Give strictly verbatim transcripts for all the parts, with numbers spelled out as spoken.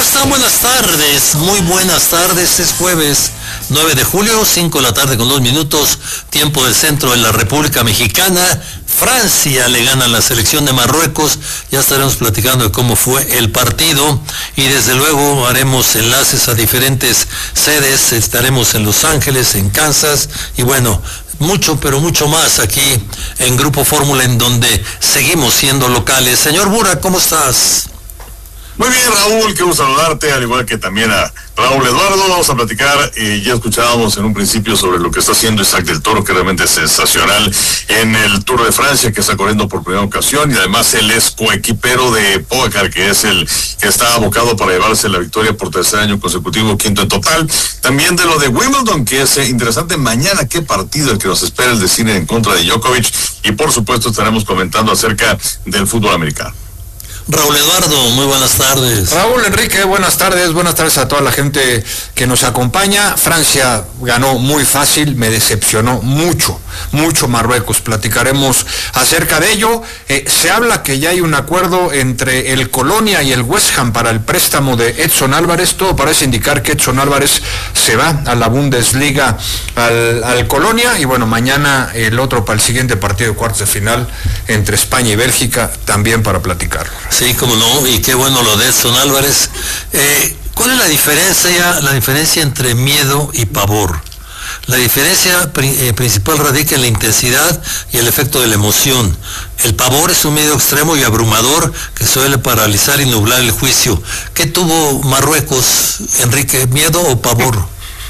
están? Buenas tardes, muy buenas tardes. Es jueves nueve de julio, cinco de la tarde con dos minutos, tiempo del centro de la República Mexicana. Francia le gana a la selección de Marruecos. Ya estaremos platicando de cómo fue el partido y desde luego haremos enlaces a diferentes sedes. Estaremos en Los Ángeles, en Kansas y bueno, mucho, pero mucho más aquí en Grupo Fórmula, en donde seguimos siendo locales. Señor Burak, ¿cómo estás? Muy bien, Raúl, quiero saludarte, al igual que también a Raúl Eduardo. Vamos a platicar, eh, ya escuchábamos en un principio sobre lo que está haciendo Isaac del Toro, que realmente es sensacional en el Tour de Francia, que está corriendo por primera ocasión, y además él es coequipero de Pogacar, que es el que está abocado para llevarse la victoria por tercer año consecutivo, quinto en total. También de lo de Wimbledon, que es eh, interesante. Mañana, qué partido el que nos espera, el de Sinner en contra de Djokovic, y por supuesto estaremos comentando acerca del fútbol americano. Raúl Eduardo, muy buenas tardes. Raúl Enrique, buenas tardes, buenas tardes a toda la gente que nos acompaña. Francia ganó muy fácil, me decepcionó mucho, mucho Marruecos. Platicaremos acerca de ello. Eh, se habla que ya hay un acuerdo entre el Colonia y el West Ham para el préstamo de Edson Álvarez. Todo parece indicar que Edson Álvarez se va a la Bundesliga al, al Colonia, y bueno, mañana el otro para el siguiente partido de cuartos de final entre España y Bélgica, también para platicarlo. Sí, cómo no, y qué bueno lo de Edson Álvarez. Eh, ¿Cuál es la diferencia, la diferencia entre miedo y pavor? La diferencia pri- eh, principal radica en la intensidad y el efecto de la emoción. El pavor es un miedo extremo y abrumador que suele paralizar y nublar el juicio. ¿Qué tuvo Marruecos, Enrique, miedo o pavor?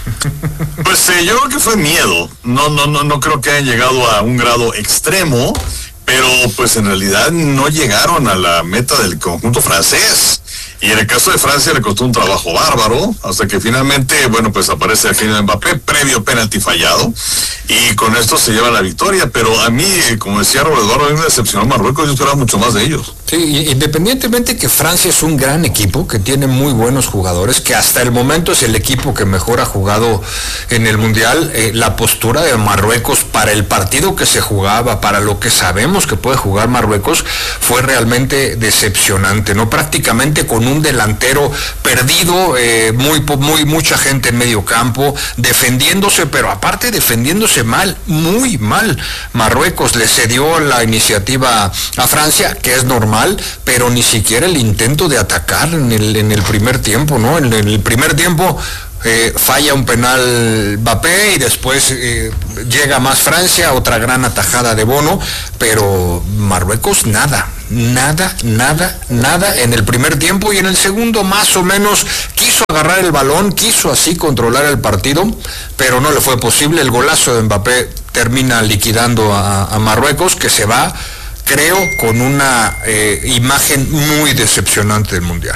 Pues eh, yo creo que fue miedo. No, no, no, no creo que hayan llegado a un grado extremo, pero pues en realidad no llegaron a la meta del conjunto francés. Y en el caso de Francia le costó un trabajo bárbaro, hasta que finalmente, bueno, pues aparece el genio de Mbappé, previo penalti fallado, y con esto se lleva la victoria. Pero a mí, como decía Raúl Eduardo, a mí me decepcionó Marruecos, yo esperaba mucho más de ellos. Sí, independientemente que Francia es un gran equipo, que tiene muy buenos jugadores, que hasta el momento es el equipo que mejor ha jugado en el Mundial, eh, la postura de Marruecos para el partido que se jugaba, para lo que sabemos que puede jugar Marruecos, fue realmente decepcionante, ¿no? Prácticamente con un delantero perdido, eh, muy, muy, mucha gente en medio campo, defendiéndose, pero aparte defendiéndose mal, muy mal. Marruecos le cedió la iniciativa a Francia, que es normal, pero ni siquiera el intento de atacar en el, en el primer tiempo, ¿no? En el primer tiempo Eh, falla un penal Mbappé y después eh, llega más Francia, otra gran atajada de Bono, pero Marruecos nada, nada, nada, nada en el primer tiempo, y en el segundo más o menos quiso agarrar el balón, quiso así controlar el partido, pero no le fue posible. El golazo de Mbappé termina liquidando a, a Marruecos, que se va, creo, con una eh, imagen muy decepcionante del Mundial.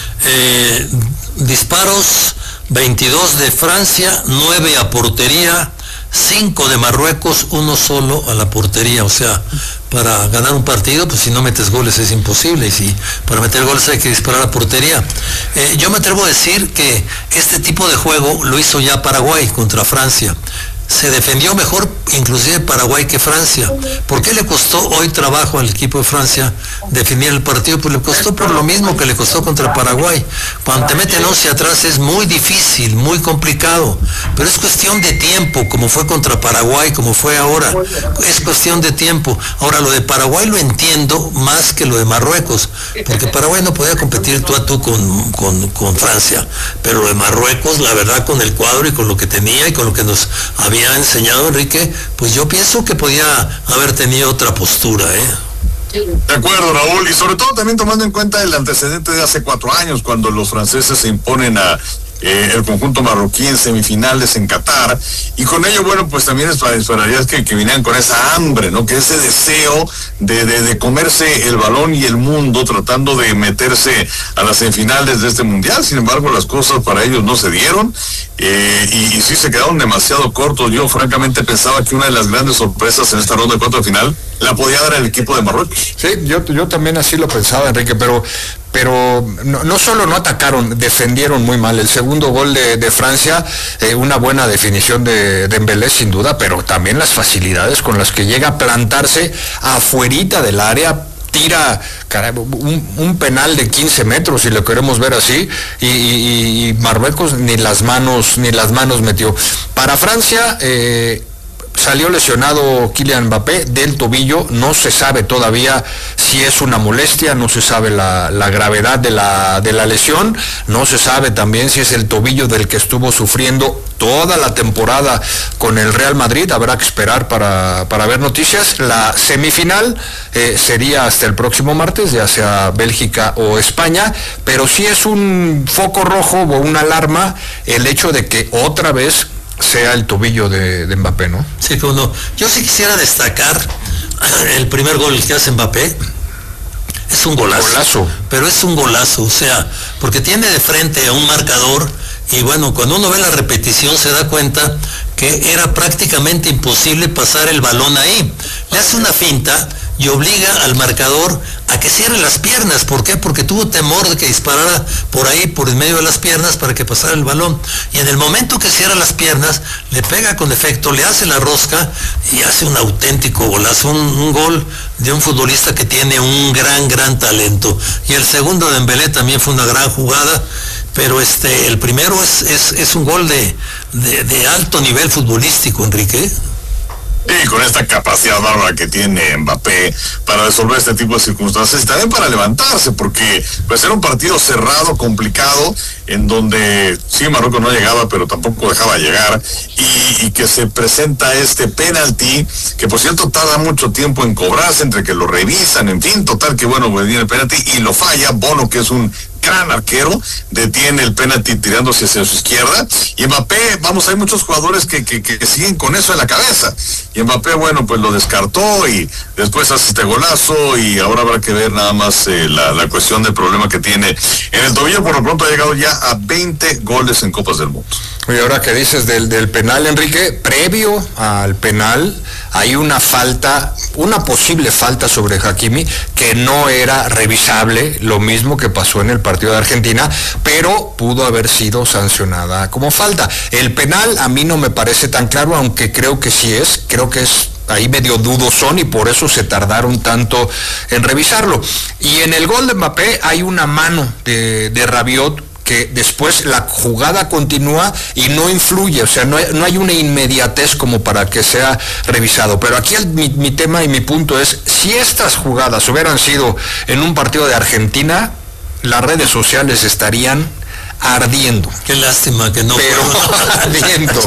Eh, disparos, veintidós de Francia, nueve a portería, cinco de Marruecos, uno solo a la portería. O sea, para ganar un partido, pues si no metes goles es imposible, y si para meter goles hay que disparar a portería. Eh, yo me atrevo a decir que este tipo de juego lo hizo ya Paraguay contra Francia. Se defendió mejor inclusive Paraguay que Francia. ¿Por qué le costó hoy trabajo al equipo de Francia definir el partido? Pues le costó por lo mismo que le costó contra Paraguay. Cuando te meten once atrás es muy difícil, muy complicado, pero es cuestión de tiempo, como fue contra Paraguay, como fue ahora. Es cuestión de tiempo. Ahora, lo de Paraguay lo entiendo más que lo de Marruecos, porque Paraguay no podía competir tú a tú con, con, con Francia, pero lo de Marruecos, la verdad, con el cuadro y con lo que tenía y con lo que nos había había enseñado Enrique, pues yo pienso que podía haber tenido otra postura, ¿eh? De acuerdo, Raúl, y sobre todo también tomando en cuenta el antecedente de hace cuatro años, cuando los franceses se imponen a eh, el conjunto marroquí en semifinales en Qatar, y con ello, bueno, pues también esperarías que, que vinieran con esa hambre, ¿no? Que ese deseo de, de, de comerse el balón y el mundo, tratando de meterse a las semifinales de este mundial. Sin embargo, las cosas para ellos no se dieron, eh, y, y sí se quedaron demasiado cortos. Yo francamente pensaba que una de las grandes sorpresas en esta ronda de cuartos de final la podía dar el equipo de Marruecos. Sí, yo, yo también así lo pensaba, Enrique, pero pero no, no solo no atacaron, defendieron muy mal. El segundo gol de, de Francia, eh, una buena definición de Dembélé sin duda, pero también las facilidades con las que llega a plantarse afuerita del área, tira caray, un, un penal de quince metros, si lo queremos ver así, y, y, y Marruecos ni las manos, ni las manos metió. Para Francia, eh, salió lesionado Kylian Mbappé del tobillo, no se sabe todavía si es una molestia, no se sabe la, la gravedad de la, de la lesión, no se sabe también si es el tobillo del que estuvo sufriendo toda la temporada con el Real Madrid. Habrá que esperar para, para ver noticias. La semifinal eh, sería hasta el próximo martes, ya sea Bélgica o España, pero sí es un foco rojo o una alarma el hecho de que otra vez sea el tobillo de, de Mbappé, ¿no? Sí, como no. Yo sí quisiera destacar el primer gol que hace Mbappé. Es un golazo, golazo. Pero es un golazo, o sea, porque tiene de frente a un marcador y bueno, cuando uno ve la repetición se da cuenta que era prácticamente imposible pasar el balón ahí. Le hace una finta y obliga al marcador a que cierre las piernas. ¿Por qué? Porque tuvo temor de que disparara por ahí, por en medio de las piernas, para que pasara el balón. Y en el momento que cierra las piernas, le pega con efecto, le hace la rosca y hace un auténtico golazo, un, un gol de un futbolista que tiene un gran, gran talento. Y el segundo de Dembélé también fue una gran jugada, pero este, el primero es, es, es un gol de, de, de alto nivel futbolístico, Enrique. Y con esta capacidad bárbara que tiene Mbappé para resolver este tipo de circunstancias y también para levantarse, porque pues era un partido cerrado, complicado, en donde sí, Marruecos no llegaba, pero tampoco dejaba llegar, y, y que se presenta este penalti, que por cierto tarda mucho tiempo en cobrarse, entre que lo revisan, en fin, total que bueno, pues viene el penalti y lo falla. Bono, que es un gran arquero, detiene el penalti tirándose hacia su izquierda, y Mbappé, vamos, hay muchos jugadores que, que, que siguen con eso en la cabeza, y Mbappé, bueno, pues lo descartó y después hace este golazo, y ahora habrá que ver nada más eh, la, la cuestión del problema que tiene en el tobillo. Por lo pronto ha llegado ya a veinte goles en Copas del Mundo. Y ahora que dices del, del penal, Enrique, previo al penal hay una falta, una posible falta sobre Hakimi que no era revisable, lo mismo que pasó en el partido de Argentina, pero pudo haber sido sancionada como falta. El penal a mí no me parece tan claro, aunque creo que sí es, creo que es ahí medio dudosón y por eso se tardaron tanto en revisarlo. Y en el gol de Mbappé hay una mano de, de Rabiot, que después la jugada continúa y no influye, o sea, no hay, no hay una inmediatez como para que sea revisado. Pero aquí el, mi, mi tema y mi punto es, si estas jugadas hubieran sido en un partido de Argentina, las redes sociales estarían ardiendo. Qué lástima que no. Pero ardiendo.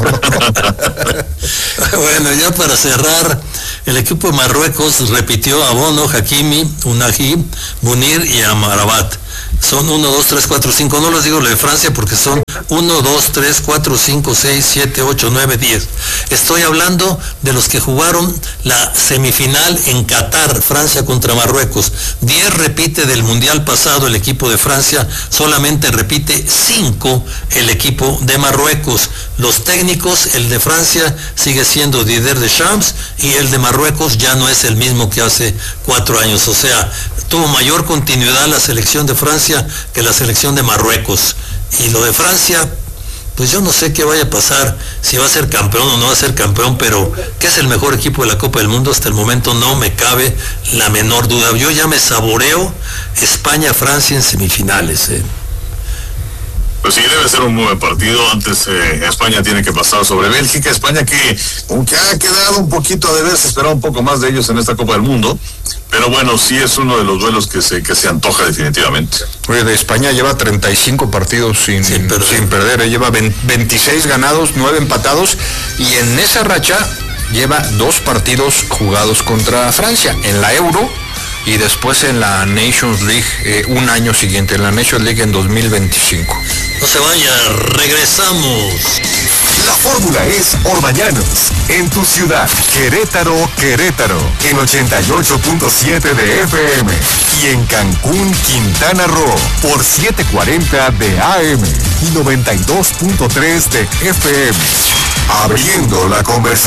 Bueno, ya para cerrar, el equipo de Marruecos repitió a Bono, Hakimi, Unai, Munir y Amrabat. Son uno, dos, tres, cuatro, cinco, no les digo lo de Francia porque son uno, dos, tres, cuatro, cinco, seis, siete, ocho, nueve, diez. Estoy hablando de los que jugaron la semifinal en Qatar, Francia contra Marruecos. diez repite del Mundial pasado el equipo de Francia, solamente repite cinco el equipo de Marruecos. Los técnicos, el de Francia sigue siendo Didier Deschamps y el de Marruecos ya no es el mismo que hace cuatro años. O sea, tuvo mayor continuidad la selección de Francia que la selección de Marruecos. Y lo de Francia, pues yo no sé qué vaya a pasar, si va a ser campeón o no va a ser campeón, pero que es el mejor equipo de la Copa del Mundo hasta el momento no me cabe la menor duda. Yo ya me saboreo España-Francia en semifinales. ¿eh? Pues sí, debe ser un muy buen partido. Antes eh, España tiene que pasar sobre Bélgica. España que, aunque ha quedado un poquito de ver, se esperaba un poco más de ellos en esta Copa del Mundo. Pero bueno, sí es uno de los duelos que se que se antoja definitivamente. Oye, de España lleva treinta y cinco partidos sin, sin perder, sin perder eh. lleva veintiséis ganados, nueve empatados, y en esa racha lleva dos partidos jugados contra Francia, en la Euro y después en la Nations League eh, un año siguiente, en la Nations League en dos mil veinticinco. No se vaya, regresamos. La fórmula es Orbañanos, en tu ciudad, Querétaro, Querétaro, en ochenta y ocho punto siete de F M y en Cancún, Quintana Roo, por setecientos cuarenta de A M y noventa y dos punto tres de F M. Abriendo la conversación.